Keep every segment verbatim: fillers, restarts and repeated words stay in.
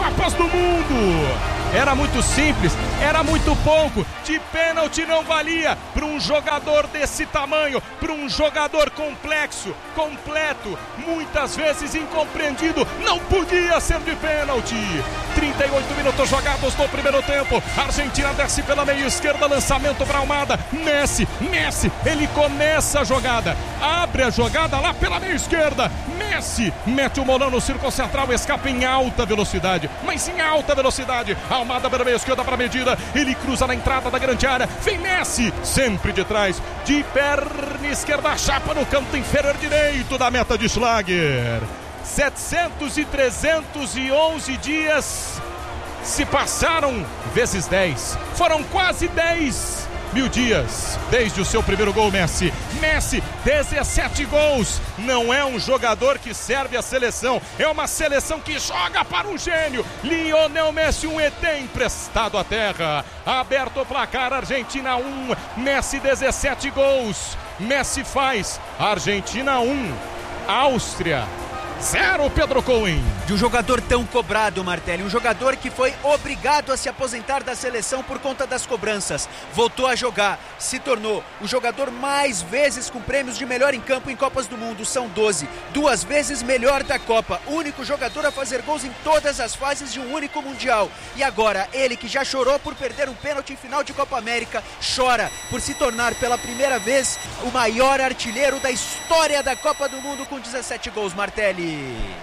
Copas do Mundo. Era muito simples, era muito pouco, de pênalti não valia para um jogador desse tamanho, para um jogador complexo, completo, muitas vezes incompreendido, não podia ser de pênalti. trinta e oito minutos jogados no primeiro tempo, a Argentina desce pela meia esquerda, lançamento para Almada, Messi, Messi, ele começa a jogada, abre a jogada lá pela meia esquerda, Messi, mete o Molano no círculo central, escapa em alta velocidade, mas em alta velocidade, Almada pela meia esquerda para a medida, ele cruza na entrada da grande área, vem Messi, sempre de trás, de perna esquerda, chapa no canto inferior direito da meta de Schlager. setecentos e trezentos e onze dias se passaram vezes dez, foram quase dez mil dias desde o seu primeiro gol. Messi, Messi, dezessete gols, não é um jogador que serve a seleção, é uma seleção que joga para um gênio. Lionel Messi, um E T emprestado à terra, aberto o placar, Argentina um, Messi dezessete gols, Messi faz, Argentina um, Áustria zero, Pedro Cohen. De um jogador tão cobrado, Martelli, um jogador que foi obrigado a se aposentar da seleção por conta das cobranças, voltou a jogar, se tornou o jogador mais vezes com prêmios de melhor em campo em Copas do Mundo, são doze, duas vezes melhor da Copa, único jogador a fazer gols em todas as fases de um único Mundial, e agora ele que já chorou por perder um pênalti em final de Copa América, chora por se tornar pela primeira vez o maior artilheiro da história da Copa do Mundo com dezessete gols, Martelli.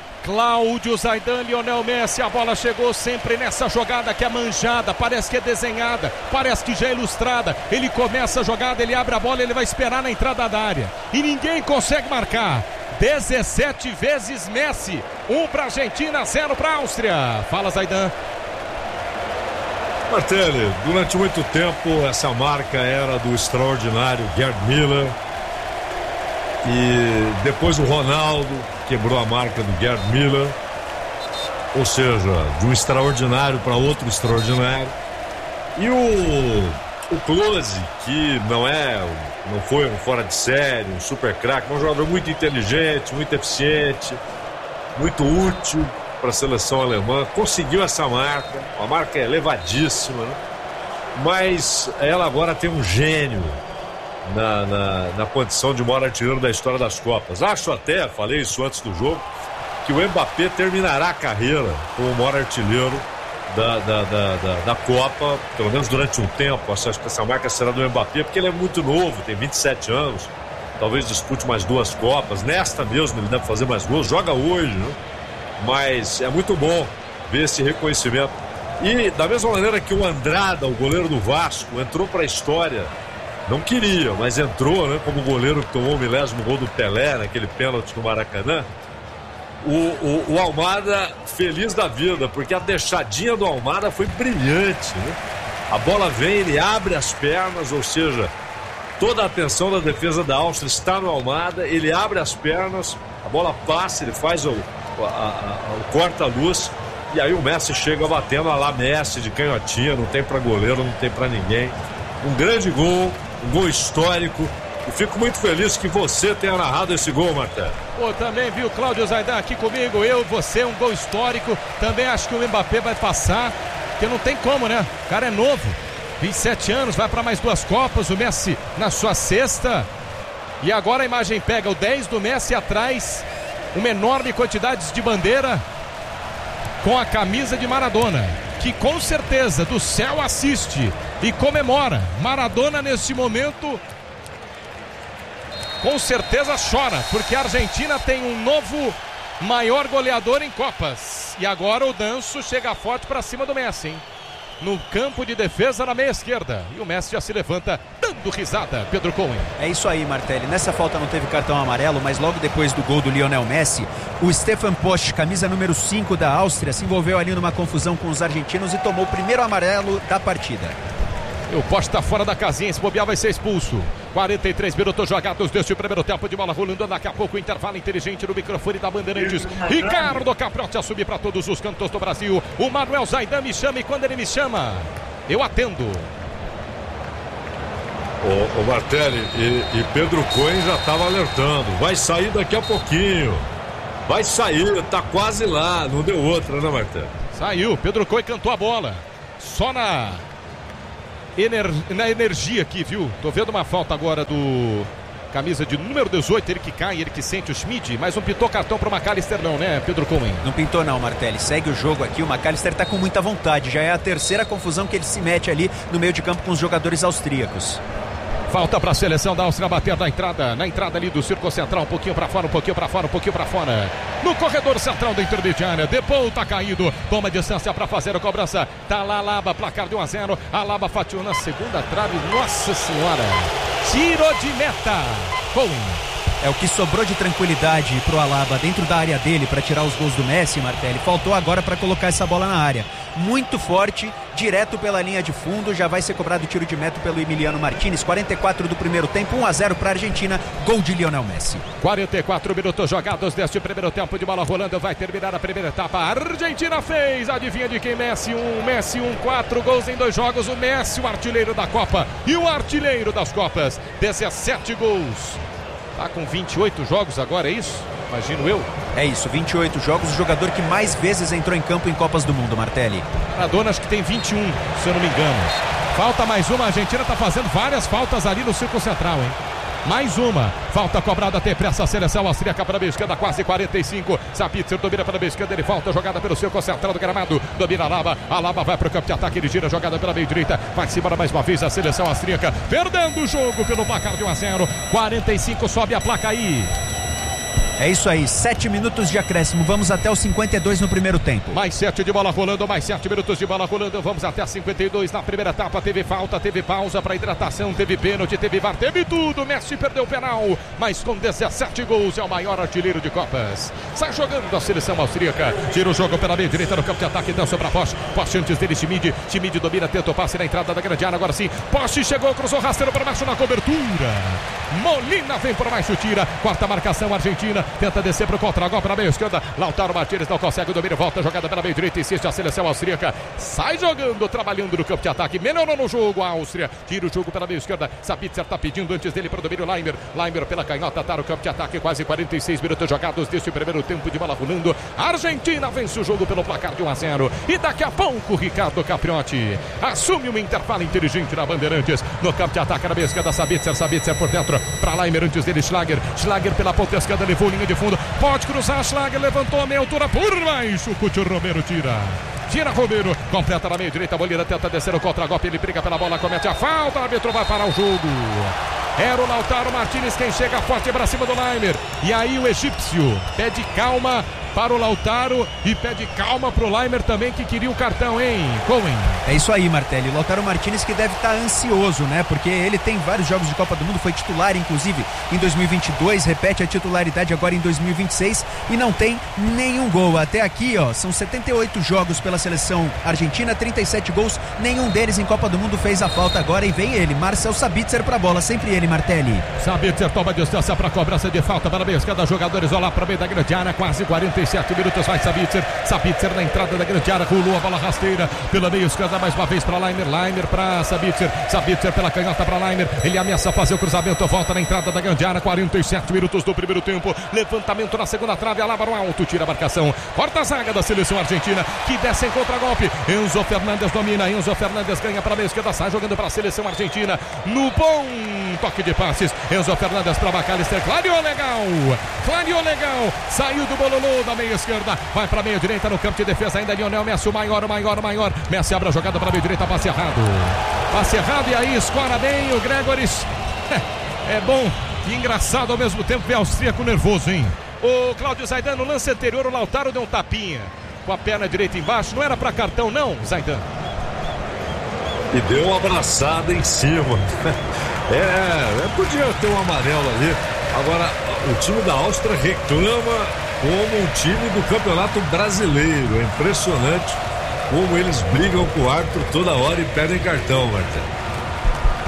Cláudio Zaidan, Lionel Messi, a bola chegou sempre nessa jogada que é manjada, parece que é desenhada, parece que já é ilustrada, ele começa a jogada, ele abre a bola, ele vai esperar na entrada da área, e ninguém consegue marcar. dezessete vezes Messi, um para a Argentina, zero para a Áustria. Fala, Zaidan. Martelli, durante muito tempo essa marca era do extraordinário Gerd Müller, e depois o Ronaldo quebrou a marca do Gerd Müller, ou seja, de um extraordinário para outro extraordinário. E o, o Klose, que não é, não foi um fora de série, um super craque, é um jogador muito inteligente, muito eficiente, muito útil para a seleção alemã, conseguiu essa marca, uma marca elevadíssima, né? Mas ela agora tem um gênio Na, na, na condição de maior artilheiro da história das Copas. Acho até, falei isso antes do jogo, que o Mbappé terminará a carreira como o maior artilheiro da, da, da, da, da Copa, pelo menos durante um tempo. Acho que essa marca será do Mbappé, porque ele é muito novo, tem vinte e sete anos, talvez dispute mais duas Copas, nesta mesmo ele deve fazer mais gols, joga hoje, né? Mas é muito bom ver esse reconhecimento. E da mesma maneira que o Andrada, o goleiro do Vasco, entrou para a história, não queria, mas entrou, né, como goleiro que tomou o milésimo gol do Pelé, naquele pênalti no Maracanã. O, o, o Almada feliz da vida, porque a deixadinha do Almada foi brilhante, né? A bola vem, ele abre as pernas, ou seja, toda a atenção da defesa da Áustria está no Almada, ele abre as pernas, a bola passa, ele faz o, a, a, o corta-luz, e aí o Messi chega batendo a lá Messi de canhotinha, não tem pra goleiro, não tem pra ninguém. Um grande gol, um gol histórico, e fico muito feliz que você tenha narrado esse gol, Martelo. Pô, também viu o Cláudio Zaidan aqui comigo, eu, você, um gol histórico, também acho que o Mbappé vai passar, porque não tem como, né? O cara é novo, vinte e sete anos, vai para mais duas Copas, o Messi na sua sexta, e agora a imagem pega o dez do Messi atrás, uma enorme quantidade de bandeira, com a camisa de Maradona, que com certeza do céu assiste e comemora. Maradona neste momento com certeza chora, porque a Argentina tem um novo maior goleador em Copas, e agora o Danço chega forte para cima do Messi, hein? No campo de defesa na meia esquerda, e o Messi já se levanta dando risada. Pedro Cohen. É isso aí, Martelli, nessa falta não teve cartão amarelo, mas logo depois do gol do Lionel Messi, o Stefan Posch, camisa número cinco da Áustria, se envolveu ali numa confusão com os argentinos e tomou o primeiro amarelo da partida. O Poste está fora da casinha, se bobear vai ser expulso. quarenta e três minutos jogados deste primeiro tempo, de bola rolando, daqui a pouco o intervalo inteligente no microfone da Bandeirantes. Ricardo Caprotti a subir para todos os cantos do Brasil. O Manuel Zaidan me chama, e quando ele me chama, eu atendo. O, o Martelli e, e Pedro Cohen já estava alertando, vai sair daqui a pouquinho, vai sair, tá quase lá, não deu outra, né, Martelli? Saiu, Pedro Coi cantou a bola. Só na, ener... na energia aqui, viu? Tô vendo uma falta agora do camisa de número dezoito, ele que cai, ele que sente o Schmid, mas não pintou cartão pro McAllister não, né, Pedro Cohen? Não pintou não, Martelli. Segue o jogo aqui, o McAllister tá com muita vontade. Já é a terceira confusão que ele se mete ali no meio de campo com os jogadores austríacos. Falta para a seleção da Áustria bater na entrada, na entrada ali do Círculo Central, um pouquinho para fora, um pouquinho para fora, um pouquinho para fora. No corredor central da intermediária, Depou tá caído, toma distância para fazer a cobrança. Tá lá Alaba, placar de um a zero. Alaba fatiou na segunda trave, nossa senhora. Tiro de meta. Cohen. É o que sobrou de tranquilidade pro Alaba dentro da área dele para tirar os gols do Messi, Martelli. Faltou agora para colocar essa bola na área. Muito forte, direto pela linha de fundo. Já vai ser cobrado o tiro de meta pelo Emiliano Martinez. quarenta e quatro do primeiro tempo, um a zero para a Argentina. Gol de Lionel Messi. quarenta e quatro minutos jogados deste primeiro tempo de bola rolando. Vai terminar a primeira etapa. A Argentina fez. Adivinha de quem? Messi um, Messi um, quatro gols em dois jogos. O Messi, o artilheiro da Copa e o artilheiro das Copas. dezessete gols. Tá com vinte e oito jogos agora, é isso? Imagino eu. É isso, vinte e oito jogos, o jogador que mais vezes entrou em campo em Copas do Mundo, Martelli. Maradona acho que tem vinte e um, se eu não me engano. Falta mais uma, a Argentina tá fazendo várias faltas ali no Círculo Central, hein? Mais uma, falta cobrada até para essa seleção austríaca para a esquerda, quase quarenta e cinco. Sabitzer domina para a esquerda, ele volta, jogada pelo Círculo Central do gramado, domina Alaba, Alaba vai para o campo de ataque, ele gira, jogada pela meia direita, vai-se embora mais uma vez a seleção austríaca, perdendo o jogo pelo placar de um a zero, quarenta e cinco, sobe a placa aí. É isso aí, sete minutos de acréscimo, vamos até os cinquenta e dois no primeiro tempo. Mais sete de bola rolando, mais sete minutos de bola rolando, vamos até cinquenta e dois na primeira etapa. Teve falta, teve pausa para hidratação, teve pênalti, teve V A R, teve tudo. Messi perdeu o penal, mas com dezessete gols é o maior artilheiro de Copas. Sai jogando a seleção austríaca, tira o jogo pela meia direita no campo de ataque, então sobre a Poste, Poste antes dele, Schmid, Schmid domina, tenta o passe na entrada da grande área, agora sim, Poste chegou, cruzou rasteiro para baixo na cobertura. Molina vem por baixo, tira, quarta marcação Argentina, tenta descer para o contra-gol para a meia esquerda. Lautaro Martínez não consegue o domínio, volta jogada pela meia direita, insiste a seleção austríaca. Sai jogando, trabalhando no campo de ataque, melhorou no jogo a Áustria. Tira o jogo pela meia esquerda. Sabitzer está pedindo antes dele para o domínio. Leimer, Leimer pela canhota, tá no campo de ataque. Quase quarenta e seis minutos jogados desse primeiro tempo de bola rolando. A Argentina vence o jogo pelo placar de um a zero. E daqui a pouco, Ricardo Capriotti assume uma intervalo inteligente na Bandeirantes. No campo de ataque, na meia esquerda, Sabitzer, Sabitzer por dentro para Leimer, antes dele Schlager. Schlager pela ponta esquerda, levou linha de fundo. Pode cruzar, Schlager levantou a meia altura por baixo. Couto Romero tira. Tira Romero, completa na meia direita. A Bolívar tenta descer o contra-golpe. Ele briga pela bola, comete a falta. O árbitro vai parar o jogo. Era o Lautaro Martínez quem chega forte para cima do Leimer. E aí o egípcio pede calma para o Lautaro e pede calma para o Leimer também, que queria o cartão, hein, Cohen? É isso aí, Martelli. O Lautaro Martínez que deve estar ansioso, né? Porque ele tem vários jogos de Copa do Mundo, foi titular inclusive em dois mil e vinte e dois, repete a titularidade agora em dois mil e vinte e seis e não tem nenhum gol. Até aqui, ó, são setenta e oito jogos pela seleção argentina, trinta e sete gols, nenhum deles em Copa do Mundo fez a falta agora e vem ele, Marcel Sabitzer para a bola, sempre ele, Martelli. Sabitzer toma distância para a cobrança de falta para a meia esquerda, jogadores lá para o meio da grande área, quase quarenta e sete minutos, vai Sabitzer, Sabitzer na entrada da grande área, rolou a bola rasteira pela meia esquerda, mais uma vez para Leimer, Leimer para Sabitzer, Sabitzer pela canhota para Leimer, ele ameaça fazer o cruzamento, volta na entrada da grande área, quarenta e sete minutos do primeiro tempo, levantamento na segunda trave, Alaba no alto, tira a marcação, corta a zaga da seleção argentina, que desce em contra-golpe, Enzo Fernandes domina, Enzo Fernandes ganha para a meia esquerda, sai jogando para a seleção argentina, no bom toque de passes, Enzo Fernandes para McAllister, clareou legal, clareou legal, saiu do bololô da meia esquerda, vai para a meia direita no campo de defesa, ainda Lionel Messi, o maior, o maior, o maior, Messi abre a jogada para a meia direita, passe errado, passe errado e aí escora bem o Gregores, é bom e engraçado ao mesmo tempo ver austríaco nervoso, hein? O Cláudio Zaidan, no lance anterior, o Lautaro deu um tapinha com a perna direita embaixo, não era para cartão não, Zaidan? E deu uma abraçada em cima. É, podia ter um amarelo ali. Agora, o time da Áustria reclama como um time do Campeonato Brasileiro. É impressionante como eles brigam com o árbitro toda hora e pedem cartão, Marcelo.